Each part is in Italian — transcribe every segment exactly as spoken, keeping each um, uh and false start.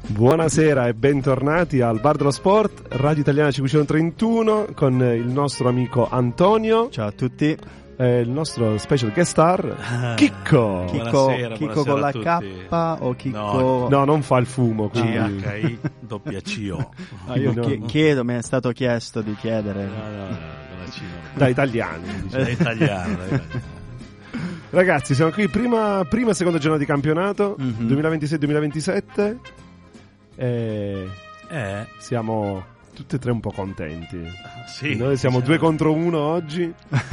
Buonasera e bentornati al Bar dello Sport, Radio Italiana cinquecentotrentuno, con il nostro amico Antonio. Ciao a tutti. E il nostro special guest star, ah, Chicco. Chicco, buonasera, Chicco con la K o Chicco... No, no, non fa il fumo. C H I doppia C O. No, io no, chi- chiedo, mi è stato chiesto di chiedere. No, no, no, no, C no. Da italiani. Diciamo. Da italiano, da italiano. Ragazzi, siamo qui, prima, prima e seconda giornata di campionato, mm-hmm. duemilaventisei duemilaventisette. E eh. siamo tutti e tre un po' contenti. Sì, noi siamo diciamo. due contro uno oggi.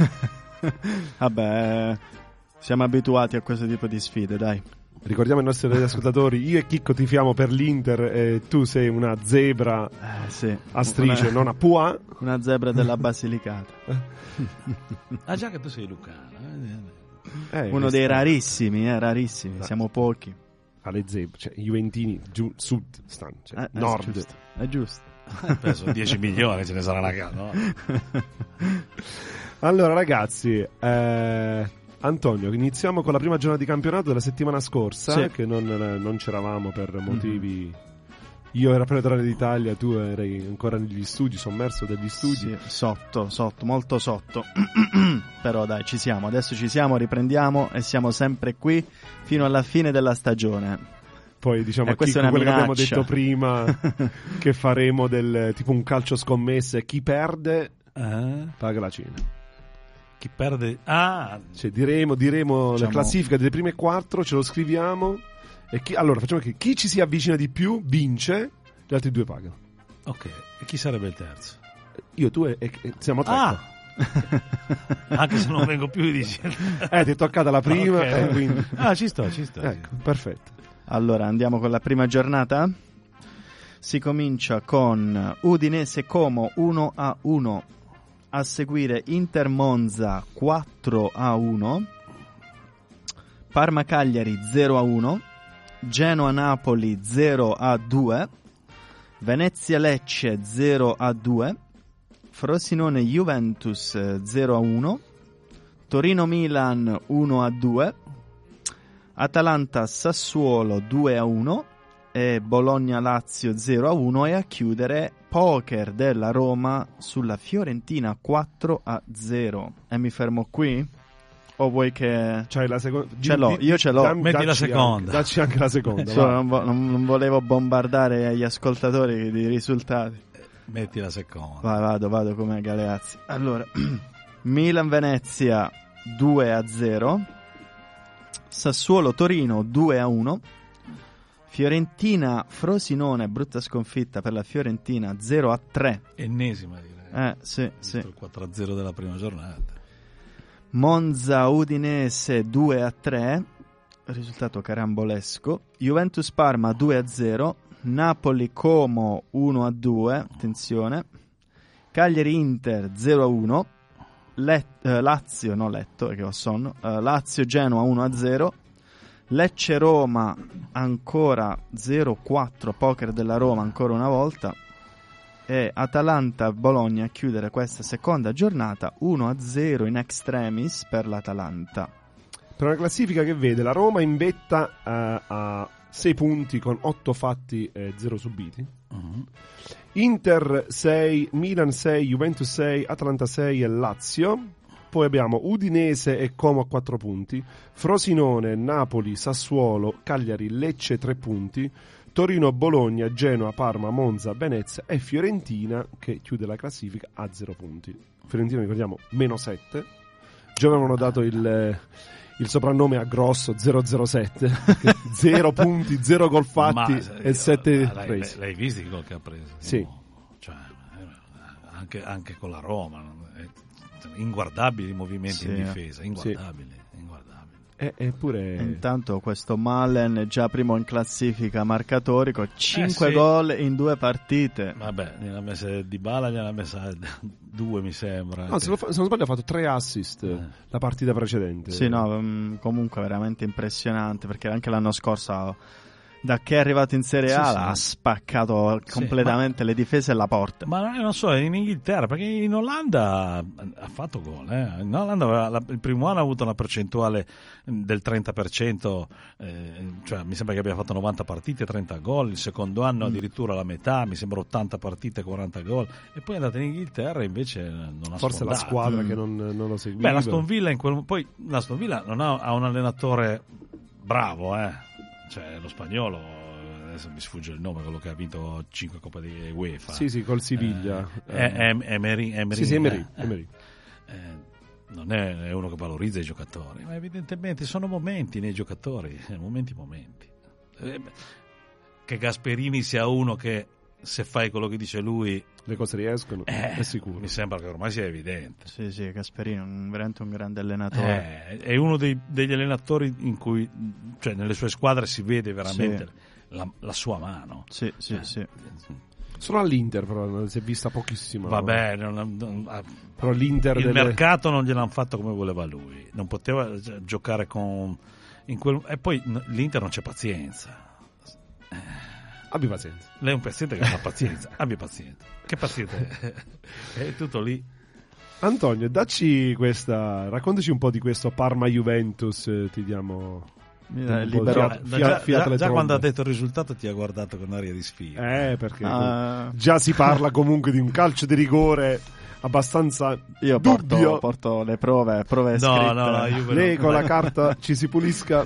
Vabbè, siamo abituati a questo tipo di sfide, dai. Ricordiamo ai nostri ascoltatori, io e Chicco tifiamo per l'Inter e tu sei una zebra eh, sì. a strisce, una, non a pua. Una zebra della Basilicata. Ah già che tu sei lucano. Eh, Uno dei rarissimi, eh, rarissimi, siamo pochi. Alle zebre, cioè juventini giù, sud stanno, cioè, eh, nord. È giusto. È giusto. Penso dieci milioni ce ne sarà una casa, no? Allora ragazzi, eh, Antonio, iniziamo con la prima giornata di campionato della settimana scorsa, sì. che non, non c'eravamo per motivi... Mm-hmm. Io ero appena tornato d'Italia, tu eri ancora negli studi, sommerso dagli studi. Sì, sotto, sotto, molto sotto. Però dai, ci siamo, adesso ci siamo, riprendiamo e siamo sempre qui fino alla fine della stagione. Poi diciamo a Chicco quello che abbiamo detto prima, che faremo del tipo un calcio scommesse, chi perde uh-huh. paga la cena. Chi perde... Ah! Cioè diremo, diremo diciamo... la classifica delle prime quattro, ce lo scriviamo... E chi, allora facciamo che chi ci si avvicina di più vince, gli altri due pagano. Ok, e chi sarebbe il terzo? Io, tu e, e siamo tre. Ah! Anche se non vengo più dici. Eh, ti è toccata la prima. Okay. E quindi... Ah, ci sto, ci sto. Ecco, perfetto. Allora andiamo con la prima giornata. Si comincia con Udinese Como uno a uno, a seguire Inter Monza quattro a uno, Parma Cagliari zero a uno, Genoa Napoli zero a due, Venezia Lecce zero a due, Frosinone Juventus zero a uno, Torino Milan uno a due, Atalanta Sassuolo due a uno e Bologna Lazio zero a uno, e a chiudere poker della Roma sulla Fiorentina quattro a zero. E mi fermo qui? O vuoi che... C'hai la seconda? Ce l'ho, io ce l'ho. Dam, Metti la seconda. Anche, dacci anche la seconda. Cioè, non, vo- non volevo bombardare gli ascoltatori di risultati. Metti la seconda. Vai, vado, vado come Galeazzi. Allora, Milan-Venezia due a zero, Sassuolo-Torino due a uno, Fiorentina-Frosinone, brutta sconfitta per la Fiorentina, zero a tre. Ennesima direi. Eh, sì, sì. Il quattro a zero della prima giornata. Monza Udinese due a tre, risultato carambolesco. Juventus Parma due a zero, Napoli Como uno a due, attenzione. Cagliari Inter zero a uno, Let- eh, Lazio, no Letto perché ho sonno, eh, Lazio Genoa uno a zero, Lecce Roma ancora zero a quattro, poker della Roma ancora una volta. E Atalanta Bologna a chiudere questa seconda giornata uno a zero in extremis per l'Atalanta. Per una classifica che vede la Roma in vetta uh, a sei punti con otto fatti e zero subiti. Uh-huh. Inter sei, Milan sei, Juventus sei, Atalanta sei e Lazio. Poi abbiamo Udinese e Como a quattro punti, Frosinone, Napoli, Sassuolo, Cagliari, Lecce tre punti, Torino, Bologna, Genoa, Parma, Monza, Venezia e Fiorentina che chiude la classifica a zero punti. Fiorentina, ricordiamo, meno sette. Già avevano dato il, il soprannome a grosso zero zero sette, zero punti, zero gol fatti ma, e sette presi. L'hai visto i gol che ha preso? Sì. No. Cioè, anche, anche con la Roma, inguardabili i movimenti sì. in difesa, inguardabili. Sì. E, eppure... Intanto questo Malen è già primo in classifica marcatori con cinque eh, sì. gol in due partite. Vabbè, gliela messa Dybala, gliela messa due mi sembra. No, se, lo fa, se non sbaglio ha fatto tre assist eh. la partita precedente. Sì, no, um, comunque veramente impressionante, perché anche l'anno scorso da che è arrivato in Serie A Sì, sì. ha spaccato completamente Sì, ma, le difese e la porta. Ma non so, in Inghilterra, perché in Olanda ha fatto gol. Eh. In Olanda aveva, la, il primo anno ha avuto una percentuale del trenta per cento, eh, cioè mi sembra che abbia fatto novanta partite, trenta gol. Il secondo anno Mm. addirittura la metà, mi sembra ottanta partite, quaranta gol. E poi è andato in Inghilterra e invece non ha Forse sfondato. la squadra Mm. che non, non lo seguiva. Beh, la Aston Villa in quel, poi la Aston Villa non ha, ha un allenatore bravo, eh. Cioè lo spagnolo, adesso mi sfugge il nome, quello che ha vinto cinque Coppe di UEFA. Sì, sì, col Siviglia. Eh, eh, em- Emery, Emery, Sì, sì, Emery. eh, Emery. eh, non è, è uno che valorizza i giocatori, ma evidentemente sono momenti nei giocatori, momenti, momenti. Eh, che Gasperini sia uno che se fai quello che dice lui Le cose riescono, eh, è sicuro. mi sembra che ormai sia evidente. Sì, sì, Gasperini è un- veramente un grande allenatore. Eh, è uno dei, degli allenatori in cui, cioè nelle sue squadre si vede veramente Sì. la, la sua mano. Sì, sì, Eh, sì. Solo all'Inter però si è vista pochissimo. Vabbè, non- non- Però l'Inter il delle... mercato non gliel'hanno fatto come voleva lui, non poteva gi- giocare con in quel, e poi n- l'Inter non c'è pazienza. Abbi pazienza. Lei è un paziente che non ha pazienza, abbia pazienza. Che paziente è? È tutto lì. Antonio, dacci questa, raccontaci un po' di questo Parma-Juventus, eh, ti diamo Mi un dà po' libero- di- Già, fia- già- fiato alle già trombe. quando ha detto il risultato ti ha guardato con aria di sfida. Eh, perché Ah. già si parla comunque di un calcio di rigore abbastanza Io dubbio. porto, porto le prove, prove No, scritte. no, no, Juve Lei no. con la carta ci si pulisca.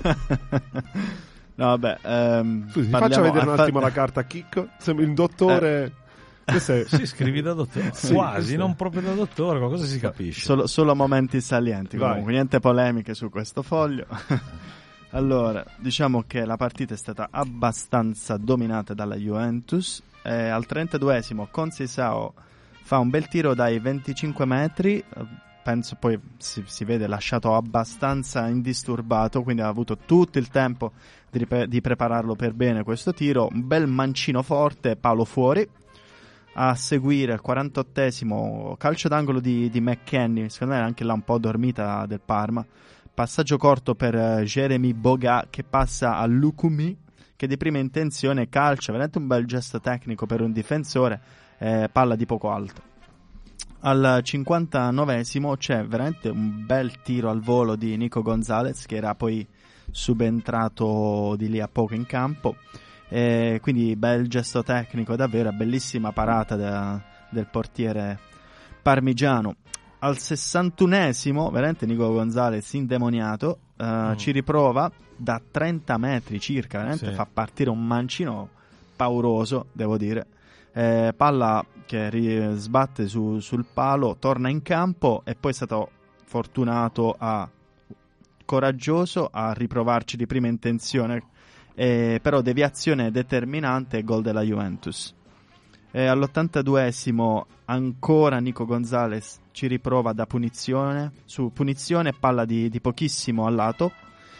No, vabbè, ehm, Scusi, parliamo- faccia vedere un a fa- attimo la carta a Chicco. Sembra il dottore. Questo è... Sì, scrivi da dottore, Sì, quasi, questo è. non proprio da dottore, qualcosa si capisce. Solo, solo momenti salienti, Vai. comunque, niente polemiche su questo foglio. Allora, diciamo che la partita è stata abbastanza dominata dalla Juventus. Eh, al trentaduesimo Conceição fa un bel tiro dai venticinque metri, eh, penso poi si, si vede lasciato abbastanza indisturbato, quindi ha avuto tutto il tempo di, rip- di prepararlo per bene questo tiro. Un bel mancino forte, palo fuori. A seguire al quarantottesimo calcio d'angolo di, di McKennie, secondo me era anche là un po' dormita del Parma. Passaggio corto per uh, Jeremy Boga che passa a Lukumi, che di prima intenzione calcia, veramente un bel gesto tecnico per un difensore, eh, palla di poco alto. Al cinquantanovesimo c'è veramente un bel tiro al volo di Nico Gonzalez, che era poi subentrato di lì a poco in campo. Eh, quindi bel gesto tecnico, davvero bellissima parata da, del portiere parmigiano. Al sessantunesimo veramente Nico Gonzalez indemoniato, uh, Mm. ci riprova da trenta metri circa, veramente Sì. fa partire un mancino pauroso, devo dire. Eh, palla che ri- sbatte su- sul palo, torna in campo e poi è stato fortunato, a coraggioso a riprovarci di prima intenzione. Eh, però deviazione determinante e gol della Juventus. Eh, all'ottantaduesimo ancora Nico Gonzalez ci riprova da punizione, su punizione, palla di, di pochissimo a lato.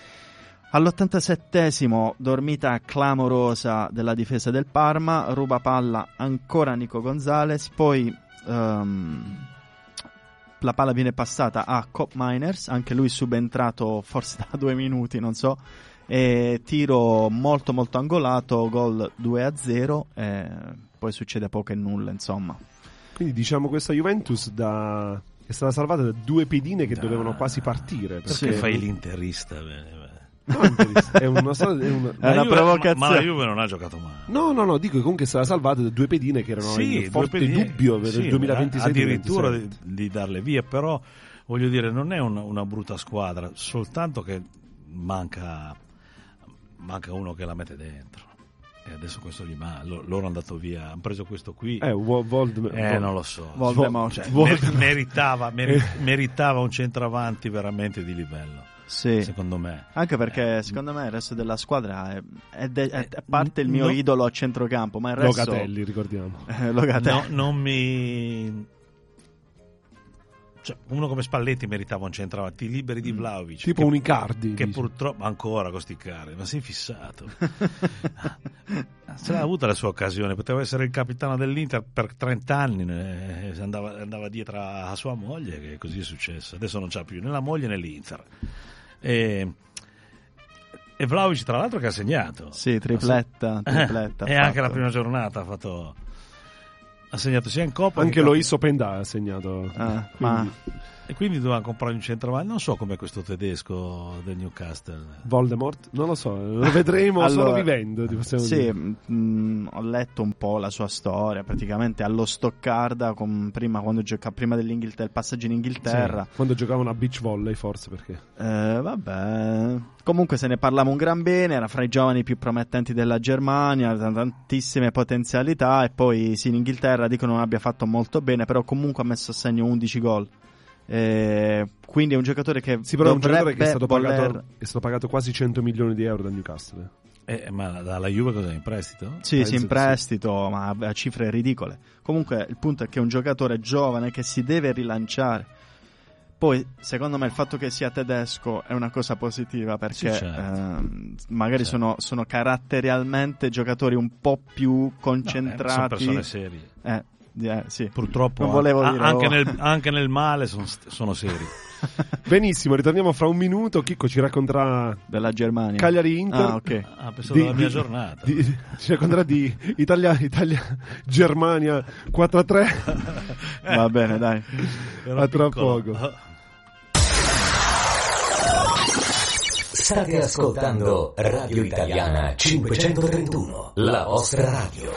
All'ottantasettesimo dormita clamorosa della difesa del Parma, ruba palla ancora Nico Gonzalez, poi um, la palla viene passata a Cop Miners, anche lui subentrato forse da due minuti, non so. E tiro molto molto angolato, gol due a zero, e poi succede poco e nulla, insomma. Quindi diciamo questa Juventus da... è stata salvata da due pedine che Da- dovevano quasi partire. Perché Perché fai l'interista? Bene, bene. No, interista, è una storia- è una- È una La Juve- provocazione. Ma, ma la Juve non ha giocato male. No, no, no, dico che comunque è stata salvata da due pedine che erano Sì, in forte due pedine- dubbio per sì, il duemilaventisei addirittura di, duemilaventisette. di darle via, però voglio dire, non è una, una brutta squadra, soltanto che manca, manca uno che la mette dentro. E adesso questo gli manca. Lo- loro hanno andato via, hanno preso questo qui. Eh, Wo- Vold- Eh, Vold- non lo so. Voldemort. Cioè, Vold- mer- meritava, meri- meritava un centravanti veramente di livello, Sì. secondo me. Anche perché secondo me il resto della squadra è, è de- è- a parte il mio No. idolo a centrocampo, ma il resto Locatelli, ricordiamo. Eh, Locatelli. No, non mi... Cioè, uno come Spalletti meritava un centravanti, liberi di Vlahovic. Tipo che, un Icardi. Che dici. purtroppo ancora con sti cari, ma sei fissato. Se l'ha avuta la sua occasione, poteva essere il capitano dell'Inter per trenta anni, eh, andava, andava dietro a sua moglie, che così è successo. Adesso non c'ha più né la moglie né l'Inter. E, E Vlahovic tra l'altro che ha segnato. Sì, tripletta, tripletta. E anche la prima giornata ha fatto ha segnato sia in Coppa anche che Lois Openda ha segnato. Ah, quindi... ma e quindi doveva comprare un centravanti. Non so com'è questo tedesco del Newcastle. Voldemort? Non lo so, lo vedremo allora, solo vivendo. Possiamo sì, dire. mh, ho letto un po' la sua storia. Praticamente allo Stoccarda, con, prima, quando gioca, prima dell'Inghilterra, il passaggio in Inghilterra. Sì, quando giocavano a beach volley, forse perché. Eh, vabbè. Comunque se ne parlava un gran bene, era fra i giovani più promettenti della Germania, aveva tantissime potenzialità. E poi sì, in Inghilterra dicono non abbia fatto molto bene, però comunque ha messo a segno undici gol. Eh, quindi è un giocatore che sì, però è un giocatore che è stato, voler... pagato, è stato pagato quasi cento milioni di euro da Newcastle. Eh, ma dalla Juve cosa è in prestito? Sì, Penso sì, in sì. prestito, ma a cifre ridicole. Comunque il punto è che è un giocatore giovane che si deve rilanciare. Poi, secondo me, il fatto che sia tedesco è una cosa positiva perché Sì, certo. ehm, magari Certo. sono, sono caratterialmente giocatori un po' più concentrati. No, eh, sono persone serie. Eh, eh, sì. Purtroppo Non volevo a- dire, anche, oh. nel, anche nel male sono, sono seri. Benissimo, ritorniamo fra un minuto. Chicco ci racconterà Della Germania. Cagliari Inter. Ah, ok. Ah, pensavo Di- della mia di- giornata. di- ci racconterà di Italia, Italia Germania quattro a tre. Va bene, dai. Era a tra piccolo. poco. State ascoltando Radio Italiana cinquecentotrentuno, la vostra radio.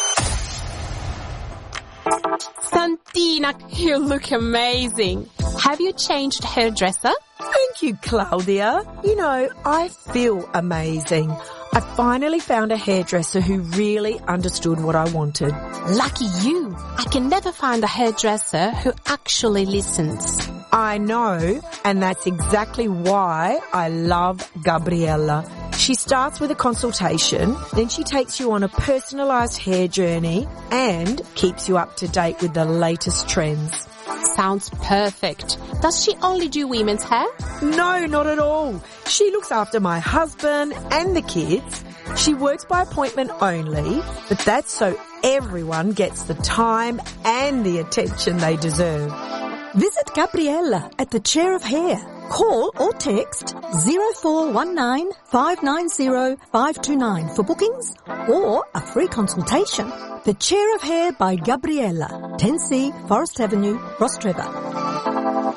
Santina, you look amazing. Have you changed hairdresser? Thank you, Claudia. You know, I feel amazing. I finally found a hairdresser who really understood what I wanted. Lucky you. I can never find a hairdresser who actually listens. I know, and that's exactly why I love Gabriella. She starts with a consultation, then she takes you on a personalised hair journey and keeps you up to date with the latest trends. Sounds perfect. Does she only do women's hair? No, not at all. She looks after my husband and the kids. She works by appointment only, but that's so everyone gets the time and the attention they deserve. Visit Gabriella at the Chair of Hair. Call or text zero four one nine, five nine zero, five two nine for bookings or a free consultation. The Chair of Hair by Gabriella, ten C, Forest Avenue, Rostrevor.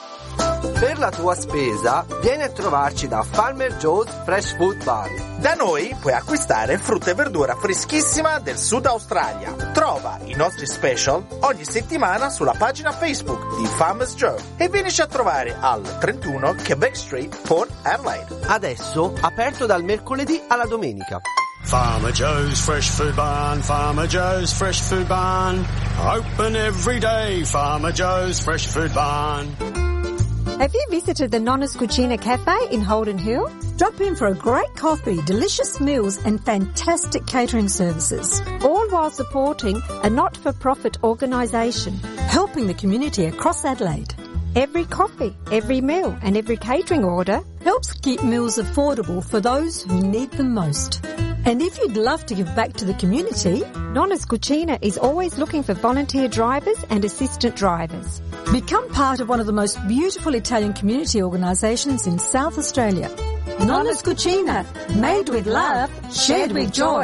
Per la tua spesa, vieni a trovarci da Farmer Joe's Fresh Food Bar. Da noi puoi acquistare frutta e verdura freschissima del Sud Australia. Trova i nostri special ogni settimana sulla pagina Facebook di Farmers Joe e vienici a trovare al trentuno Quebec Street, Port Adelaide. Adesso aperto dal mercoledì alla domenica. Farmer Joe's Fresh Food Barn, Farmer Joe's Fresh Food Barn. Open every day, Farmer Joe's Fresh Food Barn. Have you visited the Nonna's Cucina Cafe in Holden Hill? Drop in for a great coffee, delicious meals and fantastic catering services. All while supporting a not-for-profit organisation. Helping the community across Adelaide. Every coffee, every meal and every catering order helps keep meals affordable for those who need them most. And if you'd love to give back to the community, Nonna's Cucina is always looking for volunteer drivers and assistant drivers. Become part of one of the most beautiful Italian community organisations in South Australia. Nonna's Cucina, made with love, shared with joy.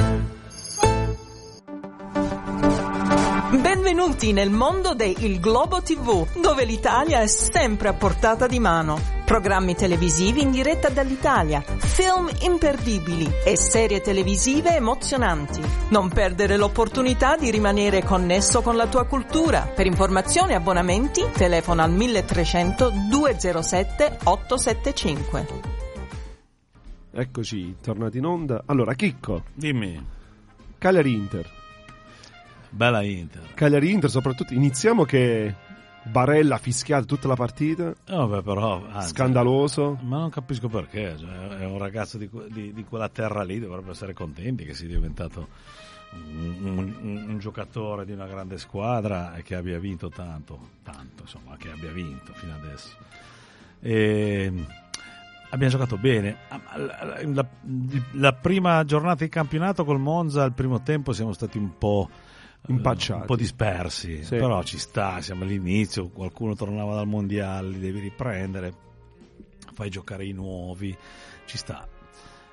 Benvenuti nel mondo di Il Globo tivù, dove l'Italia è sempre a portata di mano. Programmi televisivi in diretta dall'Italia, film imperdibili e serie televisive emozionanti. Non perdere l'opportunità di rimanere connesso con la tua cultura. Per informazioni e abbonamenti telefona al milletrecento duecentosette ottocentosettantacinque. Eccoci, tornati in onda. Allora, Chicco, dimmi. Cagliari Inter. Bella Inter. Cagliari Inter, soprattutto. Iniziamo che Barella ha fischiato tutta la partita. Oh, beh, però, anzi, scandaloso. Ma non capisco perché. Cioè, è un ragazzo di, di, di quella terra lì, dovrebbe essere contenti che sia diventato un, un, un giocatore di una grande squadra e che abbia vinto tanto, tanto, insomma, che abbia vinto fino adesso. E abbiamo giocato bene. La, la, la prima giornata di campionato col Monza, al primo tempo siamo stati un po' impacciati, un po' dispersi, sì. Però ci sta, siamo all'inizio, qualcuno tornava dal mondiale, li devi riprendere, fai giocare i nuovi, ci sta.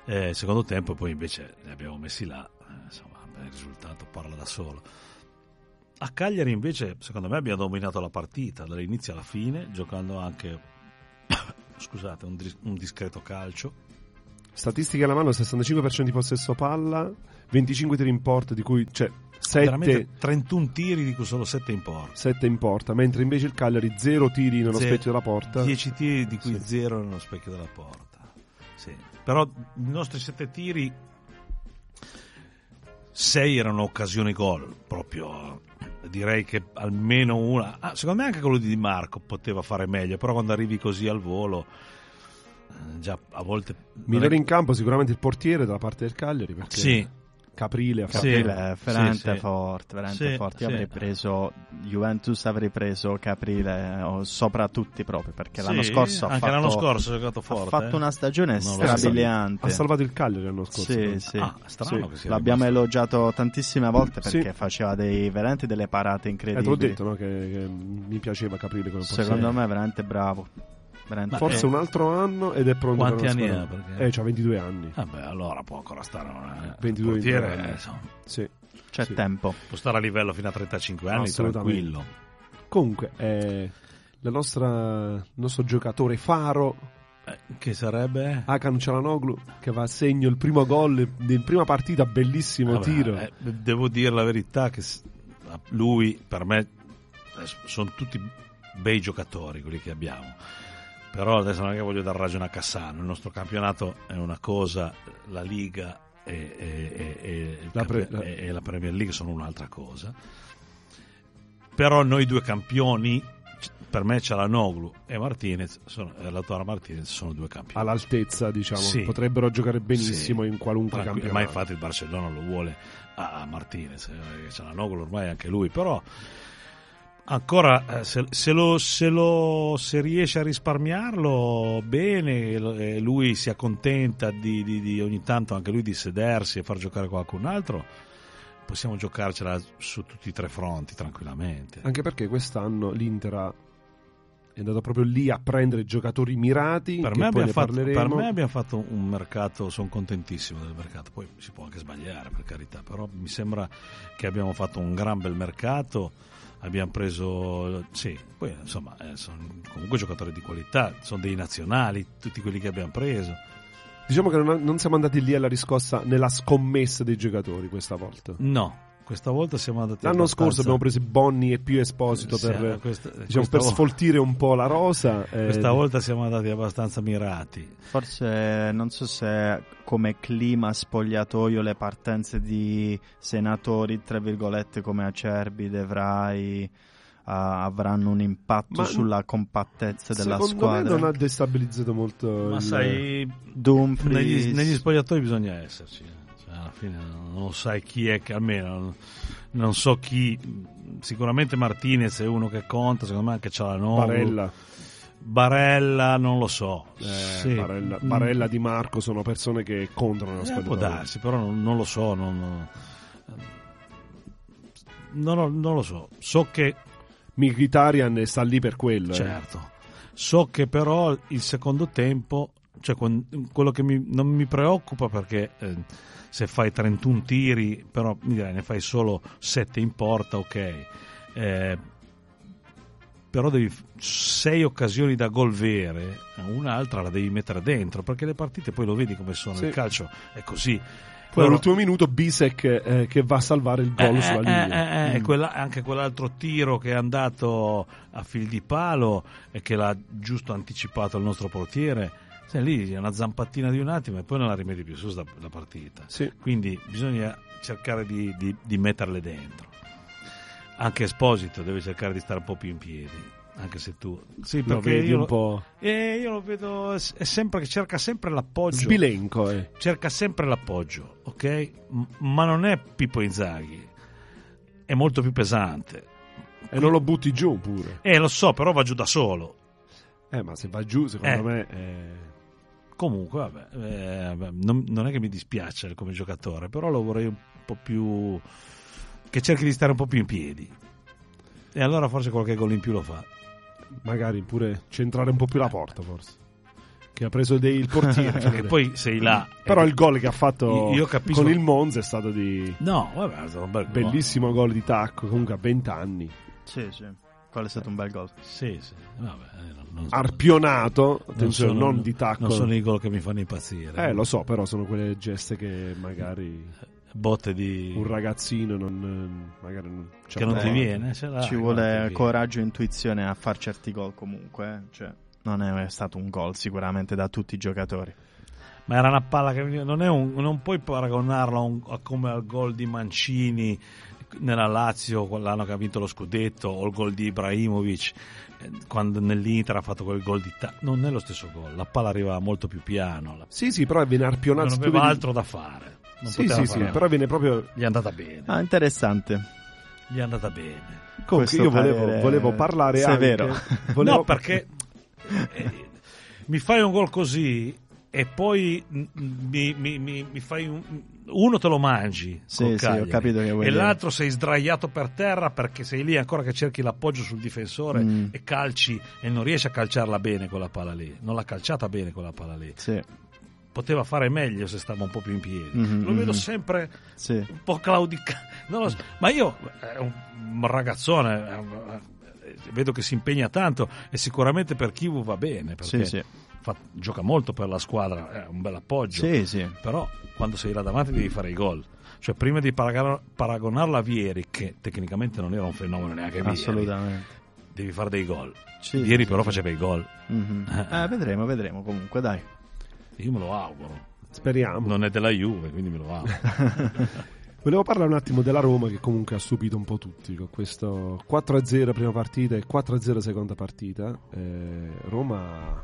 Eh, secondo tempo poi invece li abbiamo messi là, eh, insomma il risultato parla da solo. A Cagliari invece secondo me abbiamo dominato la partita dall'inizio alla fine, giocando anche scusate un, un discreto calcio. Statistiche alla mano: sessantacinque per cento di possesso palla, venticinque tiri in porta, di cui cioè sette, trentuno tiri, di cui solo sette in porta. sette in porta, mentre invece il Cagliari zero tiri nello Zero, specchio della porta. dieci tiri, di cui sì. zero nello specchio della porta. Sì. Però i nostri sette tiri, sei erano occasioni gol, proprio. Direi che almeno una. Ah, secondo me anche quello di Di Marco poteva fare meglio, però quando arrivi così al volo, eh, già a volte. Migliore in campo sicuramente il portiere dalla parte del Cagliari, perché sì. Caprile ha fatto Caprile è veramente sì, sì. forte, veramente sì, forte. Io sì. avrei preso Juventus, avrei preso Caprile o sopra tutti proprio, perché sì, l'anno scorso ha anche fatto, l'anno scorso ha giocato forte, ha fatto eh. una stagione Non lo strabiliante. Ha salvato il Cagliari l'anno scorso. Sì, sì. Ah, strano sì. che sia L'abbiamo rimasto. elogiato tantissime volte perché Sì. faceva dei, veramente delle parate Eh, incredibili. te l'ho detto, no? che, che mi piaceva Caprile come portiere. Secondo me è veramente bravo. Veramente Forse eh, un altro anno ed è pronto. Quanti per una anni squadra. ha? Perché- Eh, c'ha ventidue anni. Vabbè, allora può ancora stare un ventidue portiere, ventidue anni. eh, insomma, Sì. c'è sì. tempo. può stare a livello fino a trentacinque anni, Assolutamente. tranquillo. Comunque, eh, la nostra, il nostro giocatore faro, Eh, che sarebbe? Hakan Çalhanoğlu, che va a segno il primo gol in prima partita, bellissimo Vabbè, tiro. eh, devo dire la verità che s- lui per me eh, sono tutti bei giocatori quelli che abbiamo, però adesso non è che voglio dar ragione a Cassano, il nostro campionato è una cosa, la Liga e, e, e, e, il La pre- campi- e- e la Premier League sono un'altra cosa, però noi due campioni, per me Çalhanoğlu e Martinez sono, e Lautaro Martinez sono due campioni All'altezza, diciamo, Sì. potrebbero giocare benissimo Sì. in qualunque Tranquillo, campionato. ma infatti il Barcellona lo vuole a, a Martinez, eh, Çalhanoğlu ormai anche lui, però ancora eh, se, se, lo, se, lo, se riesce a risparmiarlo bene, lo- e lui si accontenta di, di, di ogni tanto anche lui di sedersi e far giocare qualcun altro, possiamo giocarcela su tutti i tre fronti tranquillamente. Anche perché quest'anno l'Inter ha- è andato proprio lì a prendere giocatori mirati, Per che me, poi abbiamo ne fatto, parleremo. per me abbiamo fatto un mercato, sono contentissimo del mercato, poi si può anche sbagliare per carità, però mi sembra che abbiamo fatto un gran bel mercato, abbiamo preso, sì, poi insomma eh, sono comunque giocatori di qualità, sono dei nazionali tutti quelli che abbiamo preso. Diciamo che non, non siamo andati lì alla riscossa nella scommessa dei giocatori questa volta. No, questa volta siamo andati L'anno abbastanza- scorso abbiamo preso Bonni e più Esposito Sì, per, eh, questa- diciamo, questa per vo- sfoltire un po' la rosa. eh, Questa volta siamo andati abbastanza mirati. Forse non so se come clima spogliatoio le partenze di senatori, tra virgolette, come Acerbi, De Vrij, ah, avranno un impatto Ma sulla compattezza della secondo squadra. me non ha destabilizzato molto. Ma il- sai, Dumfries. negli, negli spogliatoi bisogna esserci, cioè, alla fine non sai chi è che, almeno non, non so chi, sicuramente Martinez è uno che conta, secondo me anche Çalhanoğlu, Barella, Barella non lo so. eh, Sì. Barella, Barella, Di Marco sono persone che contano nella Eh, squadra. può darsi, però non, non lo so, non, non, non- non lo so. So che Mkhitaryan sta lì per quello. eh. certo, so che però il secondo tempo, cioè quan- quello che mi- non mi preoccupa, perché eh, se fai trentuno tiri, però mi direi ne fai solo sette in porta, ok, eh, però devi sei occasioni da gol vere, un'altra la devi mettere dentro, perché le partite poi lo vedi come sono, Sì. il calcio è così. Poi Però- all'ultimo minuto Bisek eh, che va a salvare il gol eh, sulla eh, linea. eh, eh, Mm. quella- anche quell'altro tiro che è andato a fil di palo e che l'ha giusto anticipato il nostro portiere, sai, lì è una zampattina di un attimo e poi non la rimedi più su sta- la partita. Sì. Quindi bisogna cercare di, di- di metterle dentro. Anche Esposito deve cercare di stare un po' più in piedi, anche se tu sì, Lo perché vedi io un lo- po' eh, io lo vedo, è è sempre che cerca sempre l'appoggio, sbilenco. Eh. cerca sempre l'appoggio, ok? M- ma non è Pippo Inzaghi, è molto più pesante. E non lo butti giù pure. Eh, lo so, però va giù da solo. Eh, ma se va giù, secondo Eh. me. eh, Comunque, vabbè, eh, vabbè, non, non è che mi dispiace come giocatore, però lo vorrei un po' più, che cerchi di stare un po' più in piedi. E allora forse qualche gol in più lo fa. magari pure centrare un po' più la porta, forse. che ha preso dei, il portiere. E poi sei là. Però il gol che ha fatto io capisco... con il Monza è stato di... No, vabbè, è stato un bel gol. Bellissimo gol di tacco, comunque a venti anni. Sì, sì. Quello è stato un bel gol. Sì, sì. Vabbè, non, non so. Arpionato, attenzione, non, sono, non di tacco. Non sono i gol che mi fanno impazzire. Eh, lo so, però sono quelle geste che magari... botte di... un ragazzino non... magari non... Che non ti viene. Ce Ci vuole coraggio e intuizione a far certi gol comunque, eh? Cioè, non è stato un gol sicuramente da tutti i giocatori. Ma era una palla che non è un, non puoi paragonarlo a, un, a come al gol di Mancini nella Lazio l'anno che ha vinto lo scudetto, o il gol di Ibrahimovic quando nell'Inter ha fatto quel gol di ta- non è lo stesso gol, la palla arriva molto più piano. La... Sì, sì, però viene arpionato. Non aveva altro da fare. Non sì, sì, sì, però viene proprio... Gli è andata bene. Ah, interessante. Gli è andata bene. Comunque io volevo, volevo parlare severo. anche... Volevo... No, perché eh, mi fai un gol così e poi mi, mi, mi, mi fai un... uno te lo mangi, sì, sì, ho capito che vuoi e dire. L'altro sei sdraiato per terra perché sei lì ancora che cerchi l'appoggio sul difensore mm. e calci e non riesci a calciarla bene quella palla lì. Non l'ha calciata bene quella palla lì. Sì. Poteva fare meglio se stava un po' più in piedi. Mm-hmm, lo vedo mm-hmm. sempre sì. un po' claudicato. Non lo so. Ma io è un ragazzone, è un, vedo che si impegna tanto e sicuramente per Chivu va bene perché sì, sì. Fa, gioca molto per la squadra, è un bel appoggio. Sì, sì. Però quando sei là davanti devi fare i gol. Cioè prima di paragon- paragonarla a Vieri, che tecnicamente non era un fenomeno neanche Vieri, assolutamente, devi fare dei gol. Sì, Vieri sì, però sì. faceva i gol. Mm-hmm. Eh, vedremo, vedremo comunque, dai. Io me lo auguro. Speriamo. Non è della Juve, quindi me lo auguro. Volevo parlare un attimo della Roma, che comunque ha stupito un po' tutti con questo quattro a zero prima partita e quattro a zero seconda partita. Eh, Roma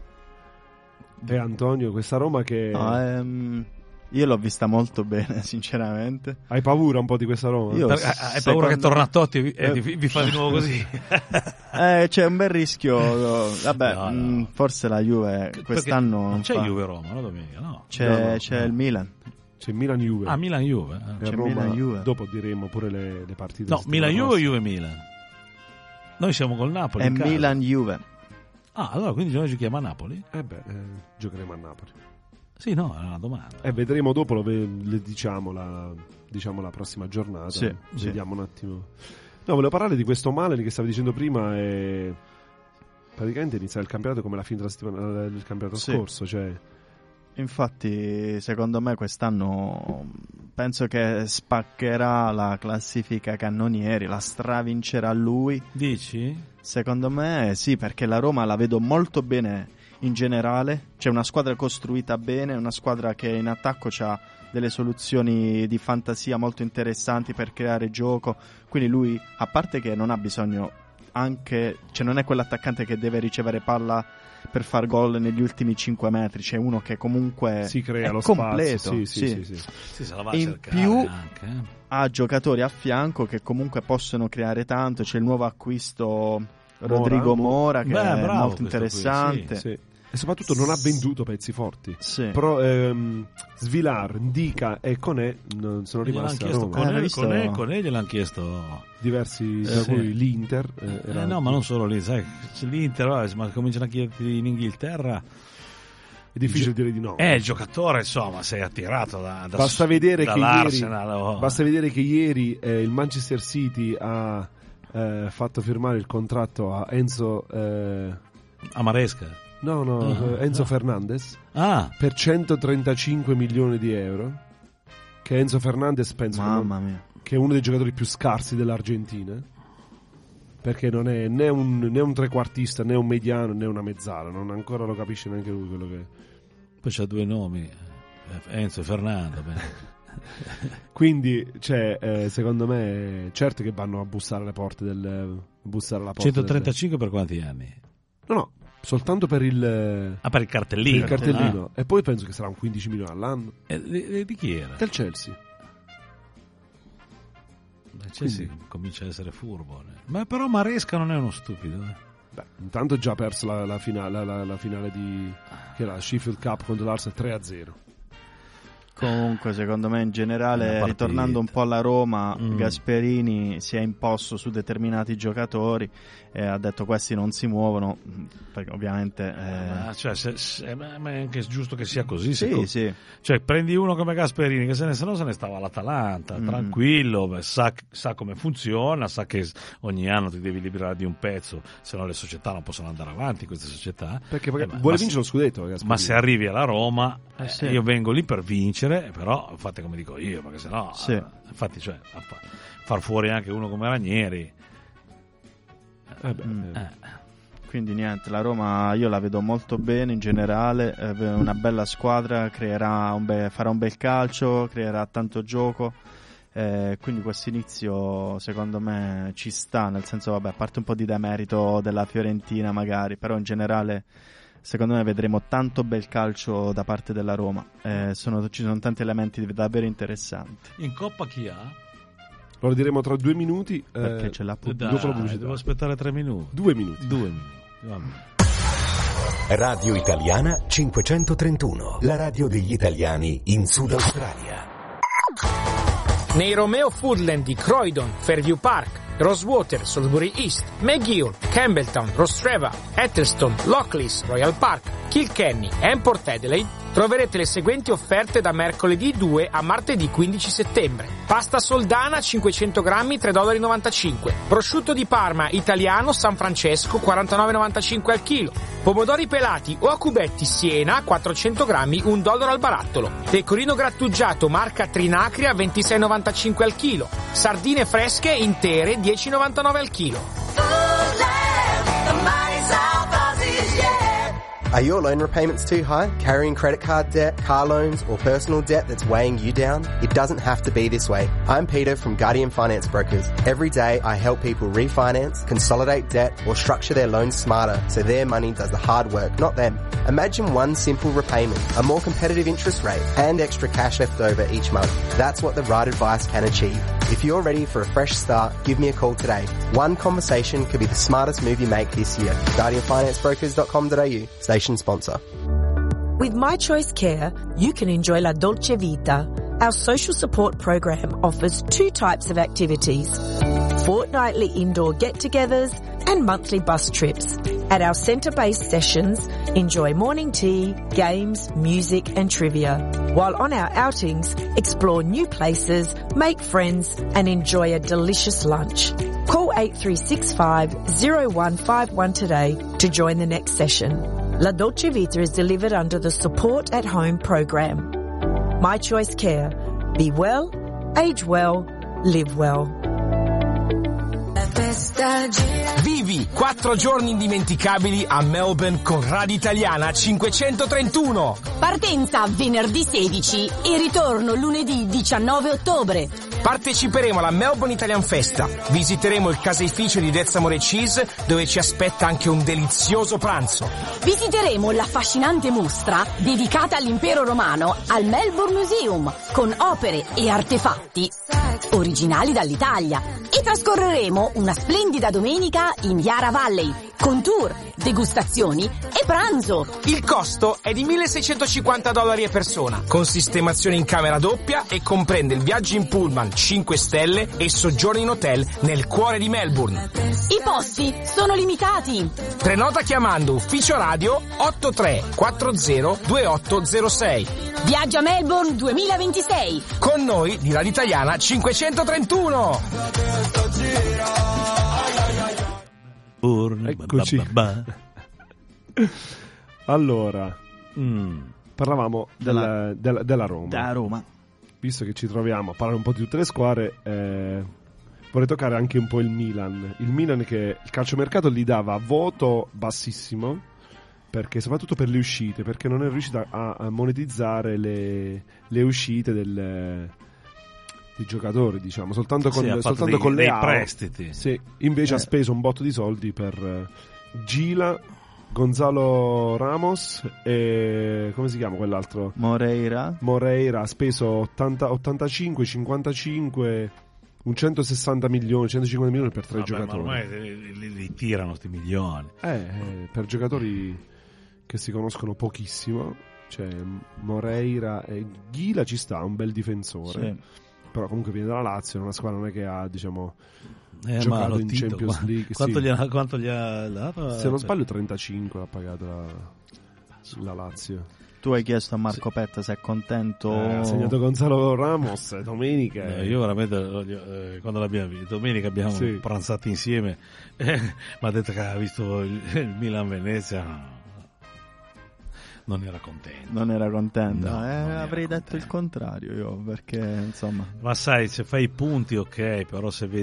e Antonio, questa Roma che... No, ehm, io l'ho vista molto bene, sinceramente. Hai paura un po' di questa Roma? Io, Perché, hai secondo... paura che torna Totti e eh, vi, vi fa di nuovo così? eh, c'è un bel rischio. Vabbè, no, no. Mh, forse la Juve quest'anno non non c'è fa... Juve-Roma, no domenica, no? C'è, no, no, c'è no. il Milan. C'è Milan-Juve. Ah, Milan-Juve. Eh. C'è Roma, Milan-Juve. Dopo diremo pure le, le partite. No, Milan-Juve o Juve-Milan? Noi siamo col Napoli. È Milan-Juve. Ah, allora quindi noi giochiamo a Napoli? Eh beh, eh, giocheremo a Napoli. Sì, no, è una domanda. E eh, vedremo dopo, lo ve- le diciamo la, diciamo la prossima giornata. Sì, vediamo sì. un attimo. No, volevo parlare di questo male che stavi dicendo prima. E praticamente inizia il campionato come la fine della settimana del campionato sì. scorso. Cioè... Infatti, secondo me quest'anno penso che spaccherà la classifica cannonieri, la stravincerà lui. Dici? Secondo me sì, perché la Roma la vedo molto bene in generale. C'è una squadra costruita bene, una squadra che in attacco ha delle soluzioni di fantasia molto interessanti per creare gioco. Quindi lui, a parte che non ha bisogno anche, cioè non è quell'attaccante che deve ricevere palla per far gol negli ultimi cinque metri, c'è uno che comunque si crea è lo completo, spazio. Sì, sì, sì. sì, sì. Sì, se la va a in cercare più anche, eh. ha giocatori a fianco che comunque possono creare tanto. C'è il nuovo acquisto Rodrigo Mora, che Beh, è molto interessante, qui, sì, sì. E soprattutto non ha venduto pezzi forti. Sì. Però ehm, Svilar, Ndica e Conè non sono rimasti a Roma. Conè, eh, visto... Conè, Conè gliel'hanno chiesto diversi, eh, da sì. cui l'Inter eh, era... eh, no, ma non solo lì, sai, l'Inter, vabbè, ma cominciano a chiederti in Inghilterra. È difficile Gio- dire di no. Eh, il giocatore, insomma, sei attirato da, da basta vedere che ieri, oh. basta vedere che ieri eh, il Manchester City ha eh, fatto firmare il contratto a Enzo eh, a Maresca. No, no, uh-huh. Enzo no. Fernandez ah. per centotrentacinque milioni di euro. Che Enzo Fernandez penso Mamma mia. che è uno dei giocatori più scarsi dell'Argentina, perché non è né un, né un trequartista, né un mediano, né una mezzala. Non ancora lo capisce neanche lui quello che è. Poi c'ha due nomi, Enzo e Fernando. Quindi, cioè, eh, secondo me, certo che vanno a bussare alle porte del bussare alla porta centotrentacinque del... per quanti anni? No, no, soltanto per il ah, per il cartellino. Per il cartellino. Ah. E poi penso che sarà un quindici milioni all'anno. E di, di chi era? Del Chelsea. Il Chelsea Quindi. comincia a essere furbo. Ma però Maresca non è uno stupido, eh. Beh, intanto già perso la, la, finale, la, la finale di che era la Sheffield Cup contro l'Arsenal tre a zero. Comunque secondo me in generale, ritornando un po' alla Roma, mm. Gasperini si è imposto su determinati giocatori e ha detto questi non si muovono, perché ovviamente eh... eh, cioè, se, se, ma è anche giusto che sia così. Sì, co- sì. Cioè prendi uno come Gasperini che se ne, se no se ne stava all'Atalanta, mm. tranquillo, beh, sa, sa come funziona, sa che ogni anno ti devi liberare di un pezzo, se no le società non possono andare avanti, queste società, perché, perché eh, vuole ma, vincere lo scudetto, ma se arrivi alla Roma eh, sì. eh, io vengo lì per vincere, però fate come dico io, perché sennò sì. eh, infatti cioè a fa, far fuori anche uno come Ranieri eh beh, mm. eh. Quindi niente, la Roma io la vedo molto bene in generale, eh, una bella squadra, creerà un be- farà un bel calcio, creerà tanto gioco, eh, quindi questo inizio secondo me ci sta, nel senso, vabbè, a parte un po' di demerito della Fiorentina magari, però in generale secondo me vedremo tanto bel calcio da parte della Roma, eh, sono, ci sono tanti elementi davvero interessanti. In Coppa chi ha? Lo diremo tra due minuti, perché eh, c'è la Dai, dopo la pubblicità. Devo aspettare tre minuti. Due minuti. Due minuti. Vabbè. Radio Italiana cinquecentotrentuno, la radio degli italiani in Sud Australia. Nei Romeo Foodland di Croydon, Fairview Park, Rosewater, Salisbury East, McGill, Campbelltown, Rostreva, Ethelstone, Lockleys, Royal Park, Kilkenny e Port Adelaide troverete le seguenti offerte da mercoledì due a martedì quindici settembre. Pasta soldana cinquecento grammi tre virgola novantacinque dollari. Prosciutto di Parma italiano San Francesco quarantanove virgola novantacinque al chilo. Pomodori pelati o a cubetti Siena quattrocento grammi un dollaro al barattolo. Pecorino grattugiato marca Trinacria ventisei virgola novantacinque al chilo. Sardine fresche intere dieci virgola novantanove al chilo. Are your loan repayments too high? Carrying credit card debt, car loans, or personal debt that's weighing you down? It doesn't have to be this way. I'm Peter from Guardian Finance Brokers. Every day I help people refinance, consolidate debt, or structure their loans smarter so their money does the hard work, not them. Imagine one simple repayment, a more competitive interest rate, and extra cash left over each month. That's what the right advice can achieve. If you're ready for a fresh start, give me a call today. One conversation could be the smartest move you make this year. guardian finance brokers dot com dot a u. Station sponsor. With My Choice Care, you can enjoy La Dolce Vita. Our social support program offers two types of activities: fortnightly indoor get-togethers and monthly bus trips. At our centre-based sessions, enjoy morning tea, games, music and trivia. While on our outings, explore new places, make friends and enjoy a delicious lunch. Call eight three six five zero one five one today to join the next session. La Dolce Vita is delivered under the Support at Home program. My Choice Care. Be well, age well, live well. Vivi quattro giorni indimenticabili a Melbourne con Radio Italiana cinquecentotrentuno. Partenza venerdì sedici e ritorno lunedì diciannove ottobre. Parteciperemo alla Melbourne Italian Festa. Visiteremo il caseificio di Dezzamore Cheese, dove ci aspetta anche un delizioso pranzo. Visiteremo l'affascinante mostra dedicata all'impero romano al Melbourne Museum, con opere e artefatti originali dall'Italia. E trascorreremo una splendida domenica in Yarra Valley, con tour, degustazioni e pranzo. Il costo è di milleseicentocinquanta dollari a persona, con sistemazione in camera doppia e comprende il viaggio in pullman cinque stelle e soggiorno in hotel nel cuore di Melbourne. I posti sono limitati. Prenota chiamando ufficio radio otto tre quattro zero due otto zero sei. Viaggio a Melbourne duemilaventisei. Con noi di Radio Italiana cinquecentotrentuno. Eccoci. Allora, mm, parlavamo della, della, della Roma. Da Roma. Visto che ci troviamo a parlare un po' di tutte le squadre, eh, vorrei toccare anche un po' il Milan. Il Milan che il calciomercato gli dava voto bassissimo, perché soprattutto per le uscite, perché non è riuscita a, a monetizzare le, le uscite del, dei giocatori, diciamo, soltanto con, sì, soltanto dei, con le dei A O. prestiti. Sì, invece eh. ha speso un botto di soldi per uh, Gila, Gonzalo Ramos e come si chiama quell'altro? Moreira. Moreira ha speso ottanta, ottantacinque, cinquantacinque, un centosessanta milioni, centocinquanta milioni per tre Vabbè, giocatori. Ma ormai li, li, li tirano sti milioni. Eh, eh, per giocatori che si conoscono pochissimo, Cioè, Moreira e Ghila ci sta, un bel difensore. Sì. Però comunque viene dalla Lazio, una squadra non è che ha, diciamo, eh, giocato ma in Tito, Champions qua, League. Quanto, sì. gli ha, quanto gli ha dato? Se non sbaglio trentacinque l'ha pagato la, la Lazio. Tu hai chiesto a Marco sì. Petta se è contento. Eh, ha segnato Gonzalo Ramos domenica. No, io veramente eh, quando l'abbiamo visto domenica abbiamo sì. pranzato insieme. Eh, mi ha detto che ha visto il, il Milan Venezia. Non era contento. Non era contento. No, eh, era avrei contento. detto il contrario io, perché insomma. Ma sai, se fai i punti ok, però se vedi